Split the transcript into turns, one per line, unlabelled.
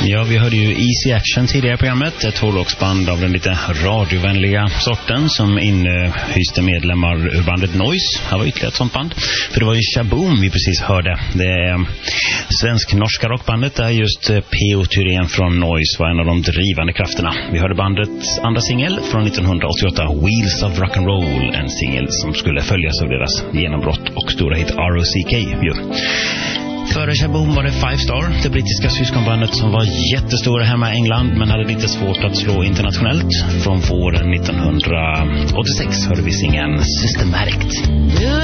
Ja, vi hörde ju Easy Action tidigare i programmet. Ett hårdrocksband av den lite radiovänliga sorten som inhyste medlemmar ur bandet Noise. Det var ytterligare ett sånt band. För det var ju Shaboom vi precis hörde. Det är svensk-norska rockbandet där just P.O. Thyrén från Noise var en av de drivande krafterna. Vi hörde bandets andra singel från 1988, Wheels of Rock'n'Roll. En singel som skulle följas av deras genombrott och stora hit ROCK ju. Före Shaboom var det Five Star, det brittiska syskonbandet som var jättestora hemma i England men hade lite svårt att slå internationellt. Från våren 1986 hörde vi singeln Systematic.